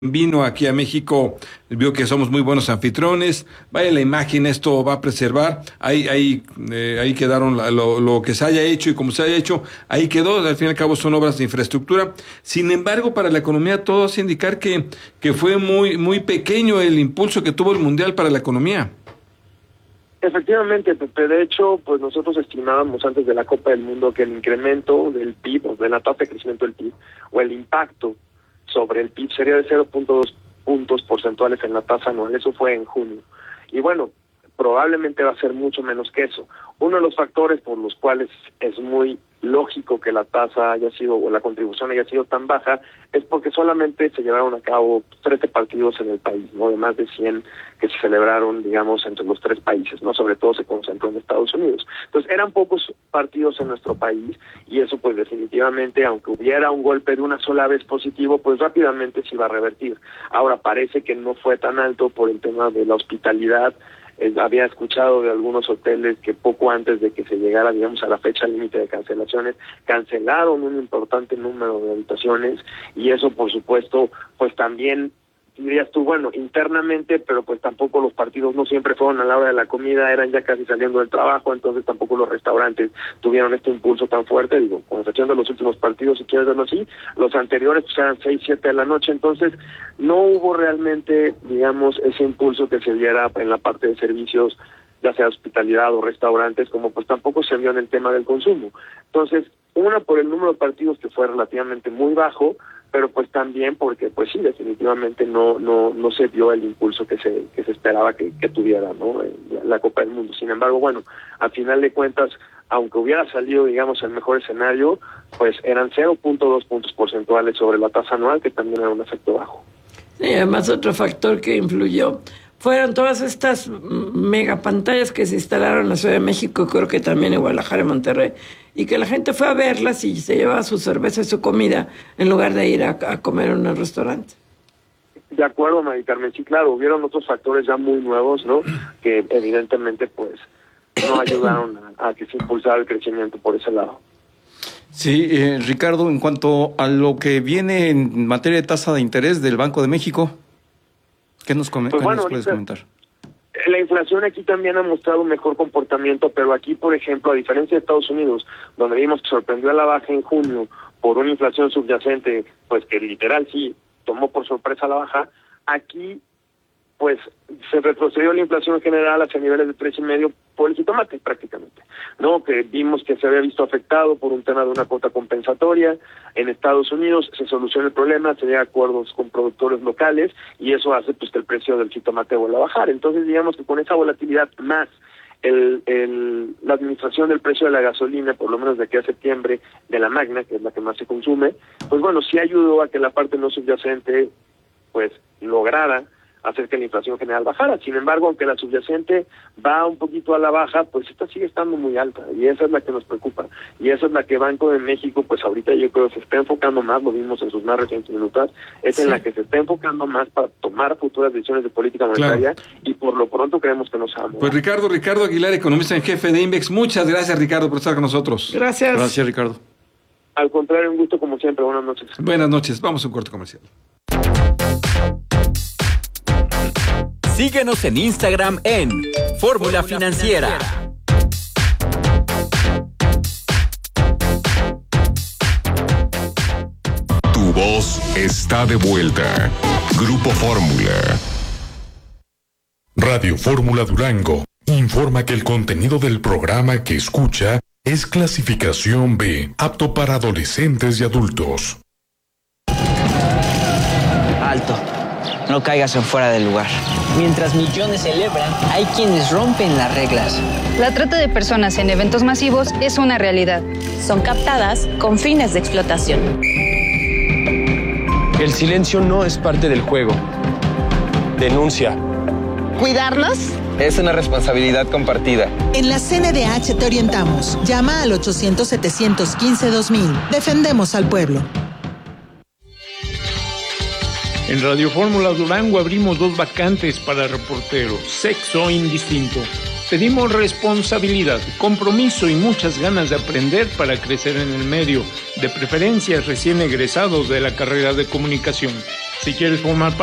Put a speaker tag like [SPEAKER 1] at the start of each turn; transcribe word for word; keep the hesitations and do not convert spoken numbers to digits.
[SPEAKER 1] Vino aquí a México, vio que somos muy buenos anfitriones, vaya la imagen, esto va a preservar, ahí, ahí, eh, ahí quedaron la, lo, lo que se haya hecho y como se haya hecho, ahí quedó, al fin y al cabo son obras de infraestructura. Sin embargo, para la economía todo hace indicar que, que fue muy, muy pequeño el impulso que tuvo el Mundial para la economía.
[SPEAKER 2] Efectivamente, Pepe, de hecho, pues nosotros estimábamos antes de la Copa del Mundo que el incremento del P I B, o de la tasa de crecimiento del P I B, o el impacto sobre el P I B sería de cero punto dos puntos porcentuales en la tasa anual. Eso fue en junio. Y bueno, probablemente va a ser mucho menos que eso. Uno de los factores por los cuales es muy lógico que la tasa haya sido, o la contribución haya sido tan baja, es porque solamente se llevaron a cabo trece partidos en el país, ¿no? De más de cien que se celebraron, digamos, entre los tres países, ¿no? Sobre todo se concentró en Estados Unidos. Entonces, eran pocos partidos en nuestro país, y eso, pues, definitivamente, aunque hubiera un golpe de una sola vez positivo, pues rápidamente se iba a revertir. Ahora, parece que no fue tan alto por el tema de la hospitalidad. Eh, había escuchado de algunos hoteles que poco antes de que se llegara, digamos, a la fecha límite de cancelaciones, cancelaron un importante número de habitaciones, y eso, por supuesto, pues también dirías tú, bueno, internamente, pero pues tampoco los partidos no siempre fueron a la hora de la comida, eran ya casi saliendo del trabajo, entonces tampoco los restaurantes tuvieron este impulso tan fuerte, digo, con excepción de los últimos partidos, si quieres verlo así, los anteriores pues eran seis, siete de la noche, entonces no hubo realmente, digamos, ese impulso que se diera en la parte de servicios, ya sea hospitalidad o restaurantes, como pues tampoco se vio en el tema del consumo. Entonces, una por el número de partidos que fue relativamente muy bajo, pero pues también porque pues sí, definitivamente no no no se dio el impulso que se que se esperaba que, que tuviera, ¿no? La, la Copa del Mundo. Sin embargo, bueno, al final de cuentas, aunque hubiera salido, digamos, el mejor escenario, pues eran cero punto dos puntos porcentuales sobre la tasa anual, que también era un efecto bajo.
[SPEAKER 3] Sí, además otro factor que influyó fueron todas estas megapantallas que se instalaron en la Ciudad de México, creo que también en Guadalajara y Monterrey, y que la gente fue a verlas y se llevaba su cerveza y su comida en lugar de ir a, a comer en un restaurante.
[SPEAKER 2] De acuerdo, Mari Carmen, sí, claro, hubieron otros factores ya muy nuevos, ¿no? Que evidentemente, pues, no ayudaron a, a que se impulsara el crecimiento por ese lado.
[SPEAKER 4] Sí, eh, Ricardo, en cuanto a lo que viene en materia de tasa de interés del Banco de México, ¿qué nos, com-
[SPEAKER 2] pues
[SPEAKER 4] ¿qué
[SPEAKER 2] bueno,
[SPEAKER 4] nos puedes
[SPEAKER 2] ahorita,
[SPEAKER 4] comentar?
[SPEAKER 2] La inflación aquí también ha mostrado un mejor comportamiento, pero aquí, por ejemplo, a diferencia de Estados Unidos, donde vimos que sorprendió a la baja en junio por una inflación subyacente, pues que literal sí tomó por sorpresa la baja, aquí pues se retrocedió la inflación general hacia niveles de tres y medio por el jitomate prácticamente, ¿no? Que vimos que se había visto afectado por un tema de una cuota compensatoria. En Estados Unidos se soluciona el problema, se llega a acuerdos con productores locales, y eso hace pues que el precio del jitomate vuelva a bajar. Entonces, digamos que con esa volatilidad más el, el la administración del precio de la gasolina, por lo menos de aquí a septiembre, de la Magna, que es la que más se consume, pues bueno, sí ayudó a que la parte no subyacente pues lograra hacer que la inflación general bajara. Sin embargo, aunque la subyacente va un poquito a la baja, pues esta sigue estando muy alta, y esa es la que nos preocupa, y esa es la que Banco de México, pues ahorita yo creo que se está enfocando más, lo vimos en sus más recientes minutos, es sí. en la que se está enfocando más para tomar futuras decisiones de política monetaria, claro. Y por lo pronto creemos que nos vamos.
[SPEAKER 1] Pues Ricardo, Ricardo Aguilar, economista en jefe de Invex, muchas gracias, Ricardo, por estar con nosotros.
[SPEAKER 3] Gracias.
[SPEAKER 4] Gracias, Ricardo.
[SPEAKER 2] Al contrario, un gusto como siempre, buenas noches.
[SPEAKER 1] Buenas noches, vamos a un corte comercial.
[SPEAKER 5] Síguenos en Instagram en Fórmula Financiera.
[SPEAKER 6] Tu voz está de vuelta. Grupo Fórmula. Radio Fórmula Durango informa que el contenido del programa que escucha es clasificación B, apto para adolescentes y adultos.
[SPEAKER 7] Alto. No caigas en fuera del lugar. Mientras millones celebran, hay quienes rompen las reglas.
[SPEAKER 8] La trata de personas en eventos masivos es una realidad.
[SPEAKER 9] Son captadas con fines de explotación.
[SPEAKER 10] El silencio no es parte del juego. Denuncia.
[SPEAKER 11] ¿Cuidarnos?
[SPEAKER 10] Es una responsabilidad compartida.
[SPEAKER 11] En la C N D H te orientamos. Llama al ochocientos, setecientos quince, dos mil. Defendemos al pueblo.
[SPEAKER 12] En Radio Fórmula Durango abrimos dos vacantes para reporteros, sexo indistinto. Pedimos responsabilidad, compromiso y muchas ganas de aprender para crecer en el medio, de preferencia recién egresados de la carrera de comunicación. Si quieres formar parte